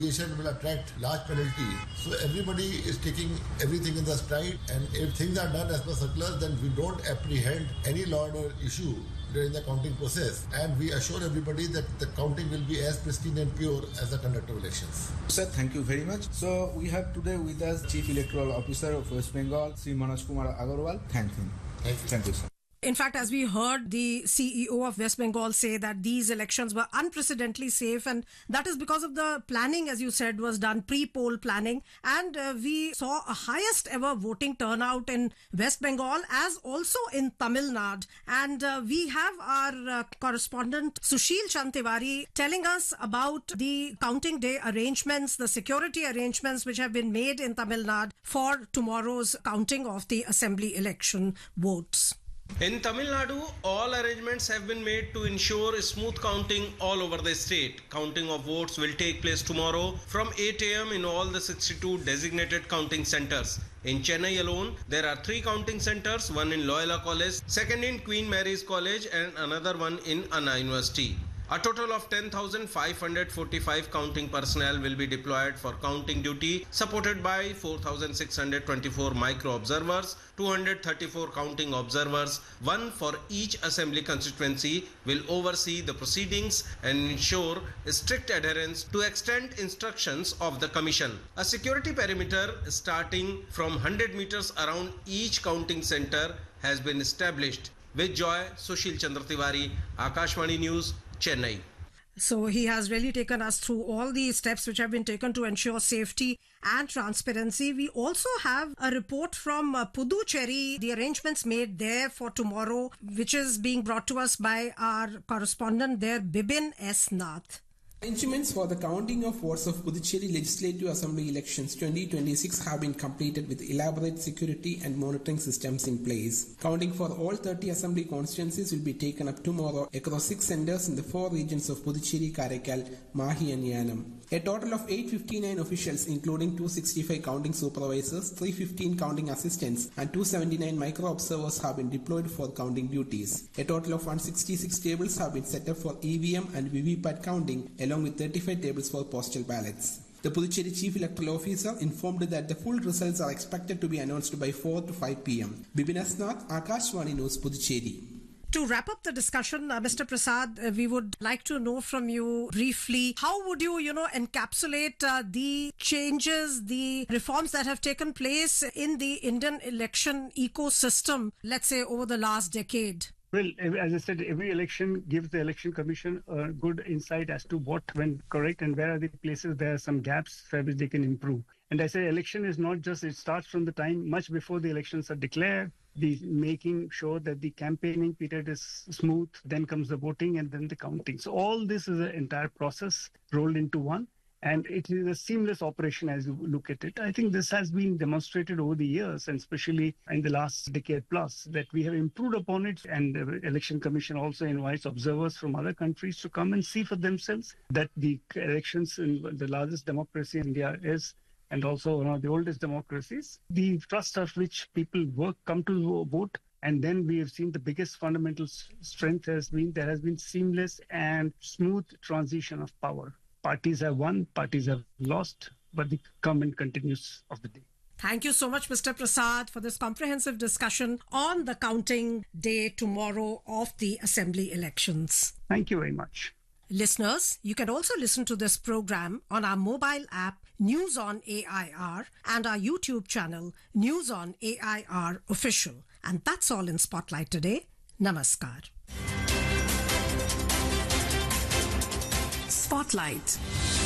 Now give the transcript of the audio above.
Nation will attract large penalty. So everybody is taking everything in the stride, and if things are done as per circulars, then we don't apprehend any law and order issue during the counting process, and we assure everybody that the counting will be as pristine and pure as the conduct of elections. Sir, thank you very much. So we have today with us Chief Electoral Officer of West Bengal, Sri Manoj Kumar Agarwal. Thank him. Thank you, sir. In fact, as we heard the CEO of West Bengal say that these elections were unprecedentedly safe, and that is because of the planning, as you said, was done pre-poll planning, and we saw a highest ever voting turnout in West Bengal as also in Tamil Nadu. And we have our correspondent Sushil Chantiwari telling us about the counting day arrangements, the security arrangements which have been made in Tamil Nadu for tomorrow's counting of the assembly election votes. In Tamil Nadu, all arrangements have been made to ensure smooth counting all over the state. Counting of votes will take place tomorrow from 8 a.m. in all the 62 designated counting centers. In Chennai alone, there are 3 counting centers, one in Loyola College, second in Queen Mary's College, and another one in Anna University. A total of 10,545 counting personnel will be deployed for counting duty, supported by 4,624 micro-observers, 234 counting observers, one for each assembly constituency will oversee the proceedings and ensure strict adherence to extant instructions of the Commission. A security perimeter starting from 100 meters around each counting center has been established. With joy, Sushil Chandra Tiwari, Akashvani News, Chennai. So he has really taken us through all the steps which have been taken to ensure safety and transparency. We also have a report from Puducherry, the arrangements made there for tomorrow, which is being brought to us by our correspondent there, Bibin S. Nath. Arrangements for the counting of votes of Puducherry Legislative Assembly elections 2026 have been completed with elaborate security and monitoring systems in place. Counting for all 30 assembly constituencies will be taken up tomorrow across 6 centers in the 4 regions of Puducherry, Karaikal, Mahi and Yanam. A total of 859 officials, including 265 counting supervisors, 315 counting assistants and 279 micro-observers have been deployed for counting duties. A total of 166 tables have been set up for EVM and VVPAT counting, along with 35 tables for postal ballots. The Puducherry Chief Electoral Officer informed that the full results are expected to be announced by 4 to 5 p.m. Bibin S. Nath, Akashvani News, Puducherry. To wrap up the discussion, Mr. Prasad, we would like to know from you briefly, how would you, encapsulate the changes, the reforms that have taken place in the Indian election ecosystem, let's say over the last decade? Well, as I said, every election gives the Election Commission a good insight as to what went correct and where are the places there are some gaps where they can improve. And I say election is not just, it starts from the time much before the elections are declared, the making sure that the campaigning period is smooth, then comes the voting and then the counting. So all this is an entire process rolled into one. And it is a seamless operation as you look at it. I think this has been demonstrated over the years, and especially in the last decade plus, that we have improved upon it. And the Election Commission also invites observers from other countries to come and see for themselves that the elections in the largest democracy in India is, and also one of the oldest democracies, the trust of which people come to vote. And then we have seen the biggest fundamental strength has been there has been seamless and smooth transition of power. Parties have won, parties have lost, but the government continues of the day. Thank you so much, Mr. Prasad, for this comprehensive discussion on the counting day tomorrow of the assembly elections. Thank you very much. Listeners, you can also listen to this program on our mobile app, News on AIR, and our YouTube channel, News on AIR Official. And that's all in Spotlight today. Namaskar. Spotlight.